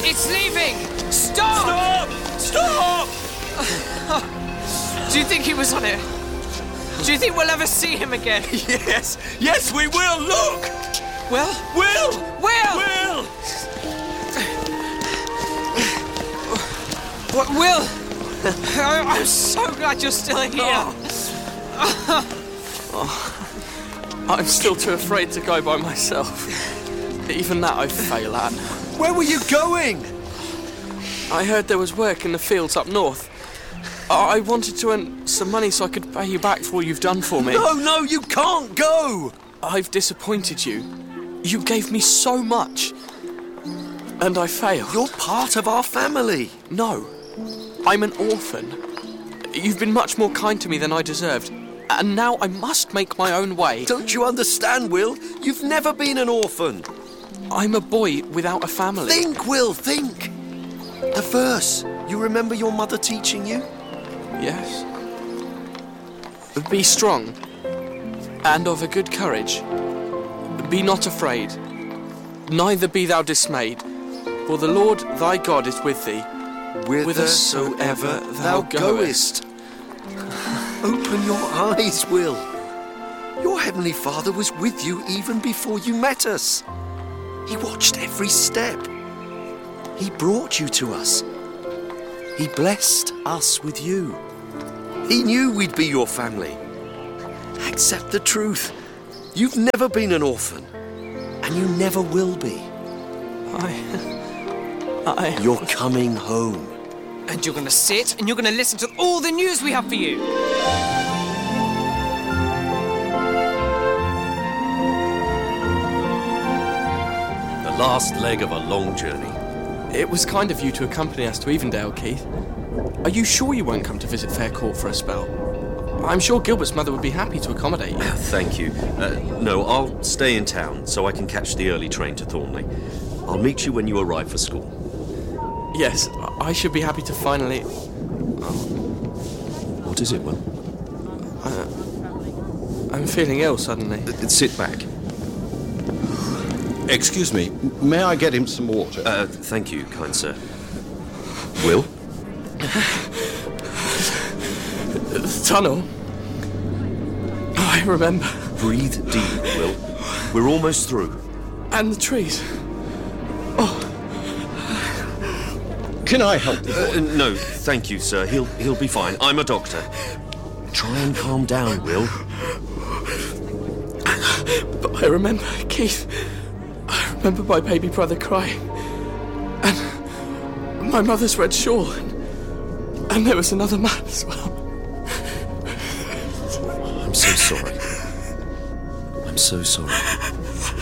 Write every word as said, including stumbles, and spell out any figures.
It's leaving! Stop! Stop! Stop! Do you think he was on it? Do you think we'll ever see him again? Yes! Yes, we will! Look! Will? Will! Will! Will! What, Will? I- I'm so glad you're still here. Oh, I'm still too afraid to go by myself. Even that I fail at. Where were you going? I heard there was work in the fields up north. I wanted to earn some money so I could pay you back for all you've done for me. No, no, you can't go! I've disappointed you. You gave me so much. And I failed. You're part of our family. No. I'm an orphan. You've been much more kind to me than I deserved. And now I must make my own way. Don't you understand, Will? You've never been an orphan. I'm a boy without a family. Think, Will, think. The verse. You remember your mother teaching you? Yes. Be strong and of a good courage. Be not afraid, neither be thou dismayed, for the Lord thy God is with thee, whithersoever thou goest. Open your eyes, Will. Your Heavenly Father was with you even before you met us. He watched every step. He brought you to us. He blessed us with you. He knew we'd be your family. Accept the truth. You've never been an orphan, and you never will be. I... I... You're coming home. And you're going to sit and you're going to listen to all the news we have for you. The last leg of a long journey. It was kind of you to accompany us to Evendale, Keith. Are you sure you won't come to visit Faircourt for a spell? I'm sure Gilbert's mother would be happy to accommodate you. Thank you. Uh, no, I'll stay in town so I can catch the early train to Thornley. I'll meet you when you arrive for school. Yes, I should be happy to finally... What is it, Will? Uh, I'm feeling ill suddenly. Uh, sit back. Excuse me, may I get him some water? Uh, thank you, kind sir. Will? The tunnel. Oh, I remember. Breathe deep, Will. We're almost through. And the trees. Oh. Can I help you? Uh, no, thank you, sir. He'll he'll be fine. I'm a doctor. Try and calm down, Will. But I remember, Keith. I remember my baby brother crying. And my mother's red shawl. And, and there was another man as well. I'm so sorry. I'm so sorry.